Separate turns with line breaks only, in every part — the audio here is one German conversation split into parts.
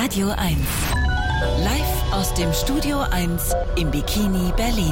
Radio 1. Live aus dem Studio 1 im Bikini Berlin.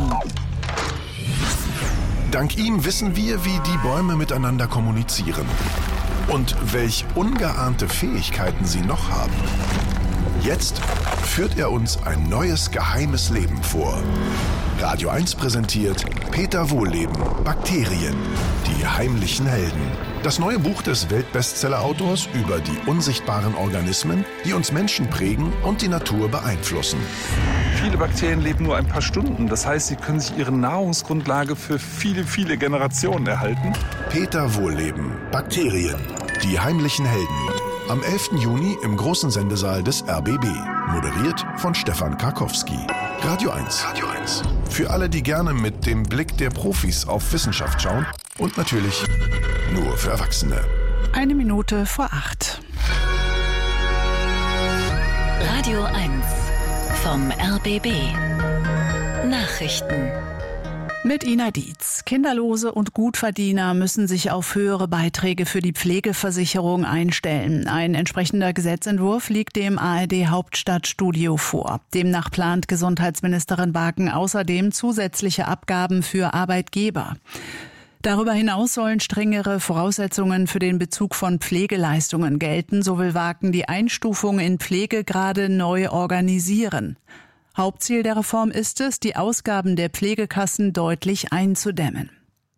Dank ihm wissen wir, wie die Bäume miteinander kommunizieren und welch ungeahnte Fähigkeiten sie noch haben. Jetzt führt er uns ein neues geheimes Leben vor. Radio 1 präsentiert Peter Wohlleben, Bakterien, die heimlichen Helden. Das neue Buch des Weltbestseller-Autors über die unsichtbaren Organismen, die uns Menschen prägen und die Natur beeinflussen.
Viele Bakterien leben nur ein paar Stunden. Das heißt, sie können sich ihre Nahrungsgrundlage für viele, viele Generationen erhalten.
Peter Wohlleben, Bakterien, die heimlichen Helden. Am 11. Juni im großen Sendesaal des RBB. Moderiert von Stefan Karkowski. Radio 1. Radio 1. Für alle, die gerne mit dem Blick der Profis auf Wissenschaft schauen. Und natürlich nur für Erwachsene.
7:01.
Radio 1 vom RBB. Nachrichten.
Mit Ina Dietz. Kinderlose und Gutverdiener müssen sich auf höhere Beiträge für die Pflegeversicherung einstellen. Ein entsprechender Gesetzentwurf liegt dem ARD-Hauptstadtstudio vor. Demnach plant Gesundheitsministerin Barken außerdem zusätzliche Abgaben für Arbeitgeber. Darüber hinaus sollen strengere Voraussetzungen für den Bezug von Pflegeleistungen gelten. So will Barken die Einstufung in Pflegegrade neu organisieren. Hauptziel der Reform ist es, die Ausgaben der Pflegekassen deutlich einzudämmen.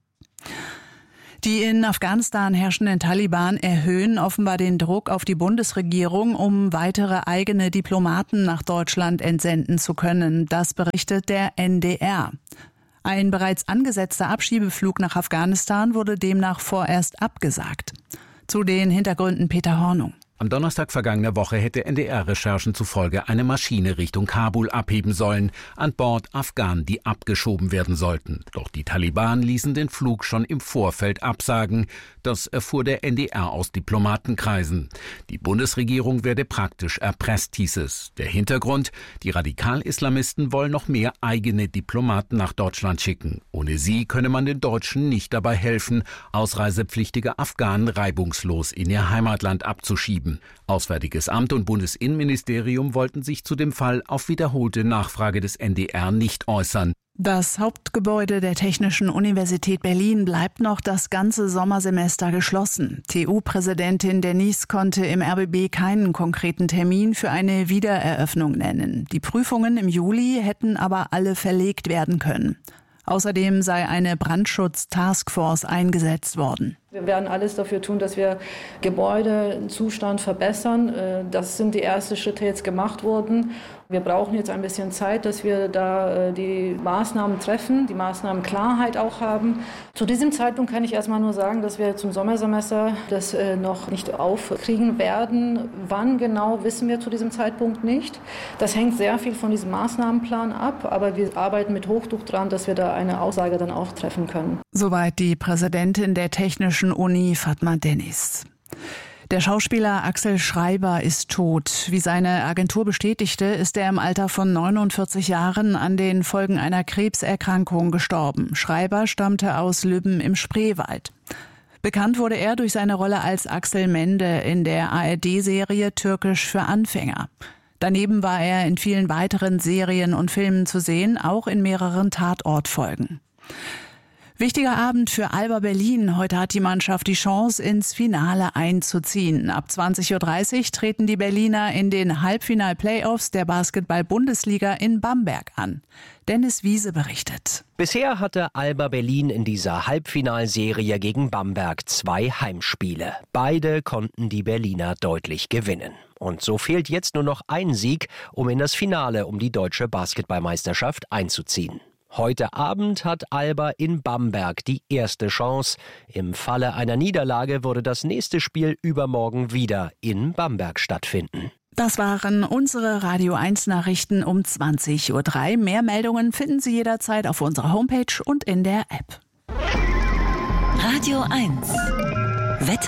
Die in Afghanistan herrschenden Taliban erhöhen offenbar den Druck auf die Bundesregierung, um weitere eigene Diplomaten nach Deutschland entsenden zu können. Das berichtet der NDR. Ein bereits angesetzter Abschiebeflug nach Afghanistan wurde demnach vorerst abgesagt. Zu den Hintergründen Peter Hornung.
Am Donnerstag vergangener Woche hätte NDR-Recherchen zufolge eine Maschine Richtung Kabul abheben sollen, an Bord Afghanen, die abgeschoben werden sollten. Doch die Taliban ließen den Flug schon im Vorfeld absagen. Das erfuhr der NDR aus Diplomatenkreisen. Die Bundesregierung werde praktisch erpresst, hieß es. Der Hintergrund: Die Radikal-Islamisten wollen noch mehr eigene Diplomaten nach Deutschland schicken. Ohne sie könne man den Deutschen nicht dabei helfen, ausreisepflichtige Afghanen reibungslos in ihr Heimatland abzuschieben. Auswärtiges Amt und Bundesinnenministerium wollten sich zu dem Fall auf wiederholte Nachfrage des NDR nicht äußern.
Das Hauptgebäude der Technischen Universität Berlin bleibt noch das ganze Sommersemester geschlossen. TU-Präsidentin Denise konnte im RBB keinen konkreten Termin für eine Wiedereröffnung nennen. Die Prüfungen im Juli hätten aber alle verlegt werden können. Außerdem sei eine Brandschutz-Taskforce eingesetzt worden.
Wir werden alles dafür tun, dass wir Gebäudezustand verbessern. Das sind die ersten Schritte jetzt gemacht worden. Wir brauchen jetzt ein bisschen Zeit, dass wir da die Maßnahmen treffen, die Maßnahmenklarheit auch haben. Zu diesem Zeitpunkt kann ich erstmal nur sagen, dass wir zum Sommersemester das noch nicht aufkriegen werden. Wann genau, wissen wir zu diesem Zeitpunkt nicht. Das hängt sehr viel von diesem Maßnahmenplan ab, aber wir arbeiten mit Hochdruck dran, dass wir da eine Aussage dann auch treffen können.
Soweit die Präsidentin der Technischen Uni Fatma Dennis. Der Schauspieler Axel Schreiber ist tot. Wie seine Agentur bestätigte, ist er im Alter von 49 Jahren an den Folgen einer Krebserkrankung gestorben. Schreiber stammte aus Lübben im Spreewald. Bekannt wurde er durch seine Rolle als Axel Mende in der ARD-Serie Türkisch für Anfänger. Daneben war er in vielen weiteren Serien und Filmen zu sehen, auch in mehreren Tatortfolgen. Wichtiger Abend für Alba Berlin. Heute hat die Mannschaft die Chance, ins Finale einzuziehen. Ab 20:30 Uhr treten die Berliner in den Halbfinal-Playoffs der Basketball-Bundesliga in Bamberg an. Dennis Wiese berichtet.
Bisher hatte Alba Berlin in dieser Halbfinalserie gegen Bamberg 2 Heimspiele. Beide konnten die Berliner deutlich gewinnen. Und so fehlt jetzt nur noch ein Sieg, um in das Finale um die deutsche Basketballmeisterschaft einzuziehen. Heute Abend hat Alba in Bamberg die erste Chance. Im Falle einer Niederlage würde das nächste Spiel übermorgen wieder in Bamberg stattfinden.
Das waren unsere Radio 1 Nachrichten um 20:03 Uhr. Mehr Meldungen finden Sie jederzeit auf unserer Homepage und in der App.
Radio 1 Wetter.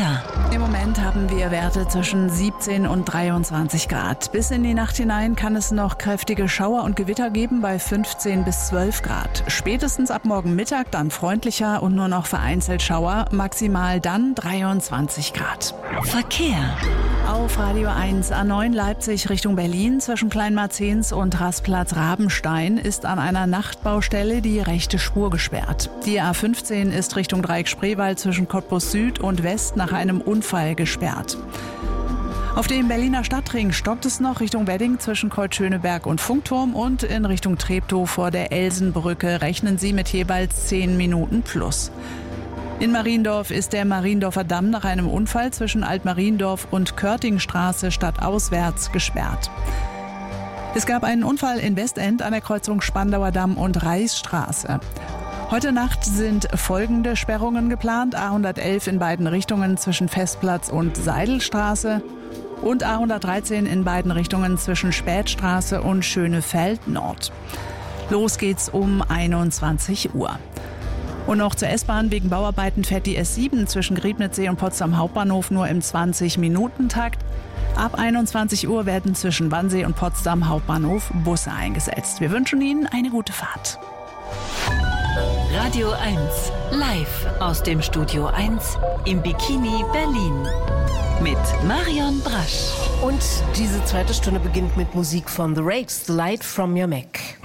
Im Moment haben wir Werte zwischen 17 und 23 Grad. Bis in die Nacht hinein kann es noch kräftige Schauer und Gewitter geben bei 15 bis 12 Grad. Spätestens ab morgen Mittag dann freundlicher und nur noch vereinzelt Schauer, maximal dann 23 Grad.
Verkehr.
Auf Radio 1 A9 Leipzig Richtung Berlin zwischen Kleinmarzens und Rastplatz Rabenstein ist an einer Nachtbaustelle die rechte Spur gesperrt. Die A15 ist Richtung Dreieck Spreewald zwischen Cottbus Süd und West nach einem Unfall gesperrt. Auf dem Berliner Stadtring stockt es noch Richtung Wedding zwischen Kreuz-Schöneberg und Funkturm und in Richtung Treptow vor der Elsenbrücke rechnen Sie mit jeweils 10 Minuten plus. In Mariendorf ist der Mariendorfer Damm nach einem Unfall zwischen Altmariendorf und Körtingstraße stadtauswärts gesperrt. Es gab einen Unfall in Westend an der Kreuzung Spandauer Damm und Reichsstraße. Heute Nacht sind folgende Sperrungen geplant: A111 in beiden Richtungen zwischen Festplatz und Seidelstraße und A113 in beiden Richtungen zwischen Spätstraße und Schönefeld Nord. Los geht's um 21 Uhr. Und noch zur S-Bahn: Wegen Bauarbeiten fährt die S7 zwischen Griebnitzsee und Potsdam Hauptbahnhof nur im 20-Minuten-Takt. Ab 21 Uhr werden zwischen Wannsee und Potsdam Hauptbahnhof Busse eingesetzt. Wir wünschen Ihnen eine gute Fahrt.
Radio 1, live aus dem Studio 1 im Bikini Berlin. Mit Marion Brasch.
Und diese zweite Stunde beginnt mit Musik von The Rakes, The Light from Your Mac.